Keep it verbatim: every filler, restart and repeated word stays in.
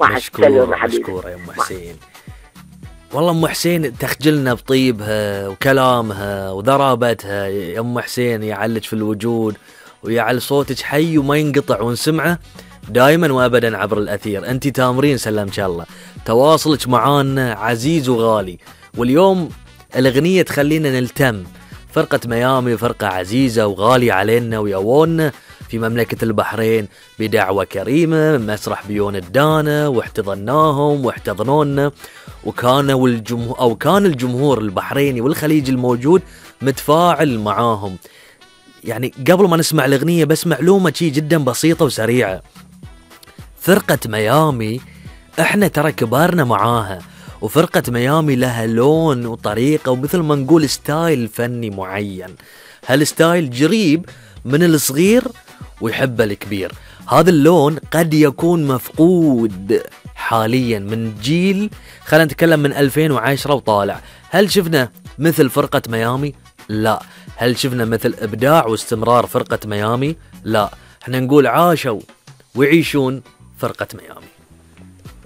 مع السلامة حبيبي. مشكورة يا أم حسين. والله أم حسين تخجلنا بطيبها وكلامها وذرابتها يا أم حسين، يعلج في الوجود ويعل صوتك حي وما ينقطع ونسمعه دائما وأبدا عبر الأثير. أنت تامرين سلام إن شاء الله، تواصلك معانا عزيز وغالي، واليوم الأغنية تخلينا نلتم. فرقة ميامي فرقة عزيزة وغالية علينا وياونا في مملكة البحرين بدعوة كريمة من مسرح بيون الدانة، واحتضناهم واحتضنونا، وكانوا الجمهور أو كان الجمهور البحريني والخليجي الموجود متفاعل معاهم. يعني قبل ما نسمع الأغنية بس معلومة شي جدا بسيطة وسريعة. فرقة ميامي احنا ترى كبارنا معاها، وفرقة ميامي لها لون وطريقة ومثل ما نقول ستايل فني معين. هالستايل جريب من الصغير ويحب الكبير. هذا اللون قد يكون مفقود حاليا من جيل، خلينا نتكلم من ألفين وعشرة وطالع. هل شفنا مثل فرقة ميامي؟ لا. هل شفنا مثل إبداع واستمرار فرقة ميامي؟ لا. احنا نقول عاشوا ويعيشون فرقة ميامي.